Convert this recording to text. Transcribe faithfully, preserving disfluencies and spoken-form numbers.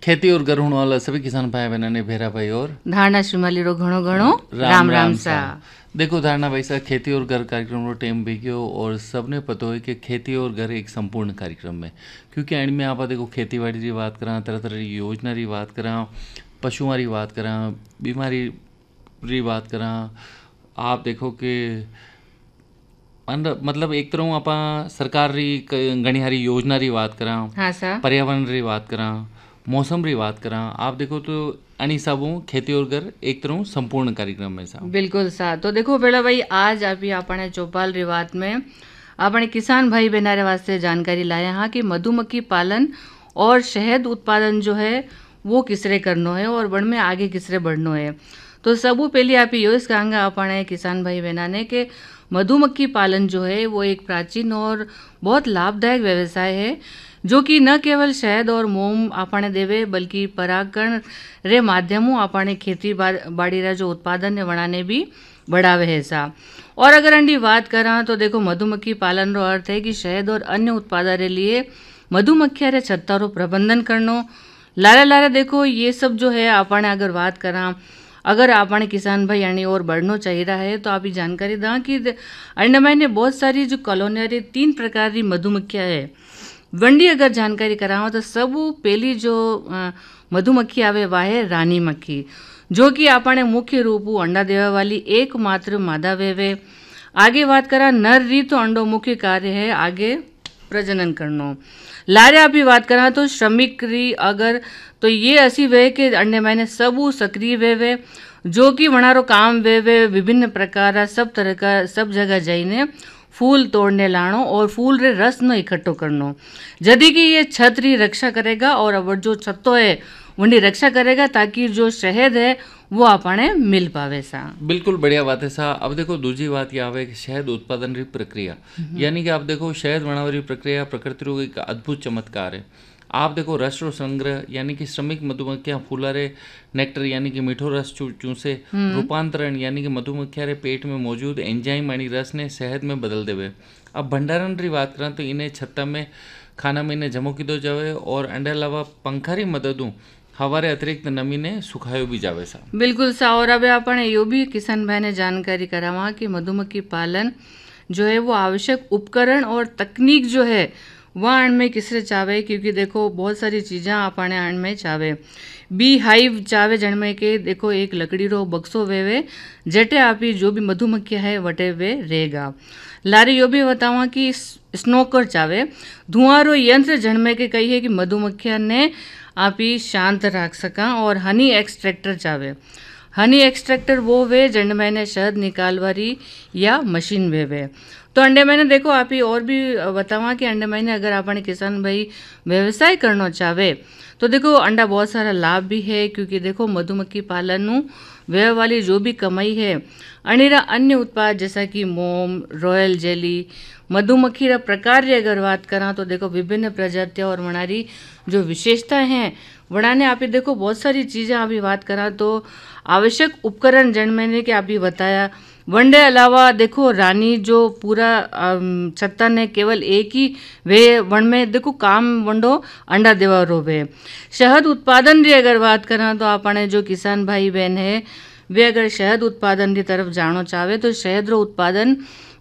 खेती और घर होने वाला सभी किसान भाई बहनों ने भेरा भाई और धारणा शिमाली रो घणो घणो राम राम राम राम सा सा। देखो धारणा भाई सा खेती और घर कार्यक्रम रो टाइम भी गयो और सबने पता है कि खेती और घर एक संपूर्ण कार्यक्रम है, क्योंकि एंड में आप देखो खेती बाड़ी की बात करा, तरह तरह की योजना की बात करा, पशुओं की बात करा, बीमारी की बात करा, आप देखो कि मतलब एक तरह आप सरकार री घनी सारी योजना की बात करा, हाँ सा पर्यावरण की बात करा, मौसम की बात करा, आप देखो तो अनी हिसाबों खेती और घर एक तरह संपूर्ण कार्यक्रम है साहब। बिल्कुल सा। तो देखो बेड़ा भाई आज अभी आपने चौपाल रिवात में अपने किसान भाई बहनारे वास्ते जानकारी लाए हाँ कि मधुमक्खी पालन और शहद उत्पादन जो है वो किसरे करनो है और बन में आगे किसरे बढ़नो है। तो सबू पहले आप यो इस कहांगा अपने किसान भाई बहना ने कि मधुमक्खी पालन जो है वो एक प्राचीन और बहुत लाभदायक व्यवसाय है, जो कि न केवल शहद और मोम आपने देवे बल्कि परागकण रे माध्यमों आपने खेती बाड़ी रा जो उत्पादन है वनाने भी बढ़ावे है सा। और अगर अंडी बात करा तो देखो मधुमक्खी पालन रो अर्थ है कि शहद और अन्य उत्पादन रे लिए मधुमक्खिया रे छत्ता रो प्रबंधन करनो। लारे लारे देखो ये सब जो है आपने अगर बात करा, अगर आपने किसान भाई यानी और बढ़नो चाहिए रहा है तो आप ये जानकारी दा कि अंडमान में बहुत सारी जो कॉलोनिया तीन प्रकार की मधुमक्खियाँ है। वंडी अगर जानकारी कराओ तो सब पहली जो मधुमक्खी आवे वह है रानी मक्खी, जो कि आपने मुख्य रूप अंडा देवा वाली एकमात्र मादा वेवे। आगे बात करा नर री तो अंडो मुख्य कार्य है आगे प्रजनन करनो। लारे आप भी बात करा तो श्रमिक री अगर तो ये ऐसी वे के अंडे मैंने सब सक्रिय वे वे जो कि वनारो काम वे वे विभिन्न प्रकार सब तरह का सब जगह जाइने फूल तोड़ने लानो और फूल रे रस न इकट्ठो करनो, यदि कि ये छत री रक्षा करेगा और अब जो छत्तो है उनकी रक्षा करेगा ताकि जो शहद है वो अपने मिल पावे सा। बिल्कुल बढ़िया बात है सा। अब देखो दूसरी बात यह आवे कि शहद उत्पादन की प्रक्रिया, यानी कि आप देखो शहद बनाने की प्रक्रिया प्रकृति रो एक अद्भुत चमत्कार है। आप देखो रस रो संग्रह यानी कि श्रमिक मधुमक्खियां फूला रे नेक्टर यानी कि मीठो रस चू चूसे, रूपांतरण यानी कि मधुमक्खिया रे पेट में मौजूद एंजाइम यानी रस ने शहद में बदल देवे। अब भंडारण की बात करें तो इन्हें छत्ता में खाना में इन्हें जमो कीधो जावे और अंडे अलावा पंखा री मददों हवारे अतिरिक्त नमी ने सुखायो भी जावे सा। बिल्कुल सा। और अब आपने यो भी किसान भाई ने जानकारी करावा कि मधुमक्खी पालन जो है वो आवश्यक उपकरण और तकनीक जो है वह अण में किसरे चावे, क्योंकि देखो बहुत सारी चीज़ें आपने अण में चावे। बी हाइव चावे जन में के देखो एक लकड़ी रो बक्सो वेवे जटे आप जो भी मधुमक्खिया है वटे वे रहेगा। लारे यो भी बतावा कि स्नोकर चावे धुआं रो यंत्र जन में के कही है कि मधुमक्खिया ने आप ही शांत रख सका। और हनी एक्सट्रैक्टर चावे, हनी एक्सट्रैक्टर वो वे जन मैंने शहद निकालवारी या मशीन वे वे। तो अंडे मैंने देखो आप ही और भी बतावा कि अंडे मैंने अगर आपने किसान भाई व्यवसाय करना चाहे तो देखो अंडा बहुत सारा लाभ भी है, क्योंकि देखो मधुमक्खी पालन व्यय वाली जो भी कमाई है अनिरा अन्य उत्पाद जैसा कि मोम, रॉयल जेली, मधुमक्खी रा प्रकार री अगर बात करा तो देखो विभिन्न प्रजातियां और वनारी जो विशेषताएं हैं वनाने आप ही देखो बहुत सारी चीज़ें अभी बात करा तो आवश्यक उपकरण जन मैंने कि आप ही बताया। वनडे अलावा देखो रानी जो पूरा छत्ता ने केवल एक ही वे वन में देखो काम वंडो अंडा देवा रो वे। शहद उत्पादन री अगर बात करा तो आपने जो किसान भाई बहन है वे अगर शहद उत्पादन की तरफ जानो चाहे तो शहद रो उत्पादन